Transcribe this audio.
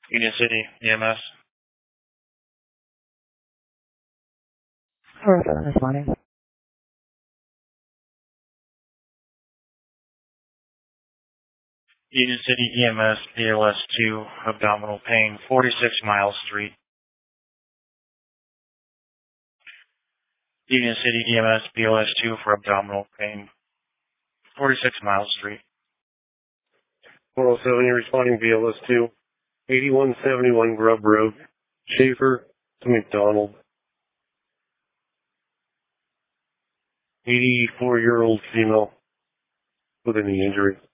Union City EMS. This morning. Union City EMS, BLS 2, abdominal pain, 46 Miles Street. Union City EMS, BLS 2 for abdominal pain, 46 Miles Street. 407, you're responding BLS 2, 8171 Grub Road, Schaefer to McDonald. 84-year-old female with a knee injury.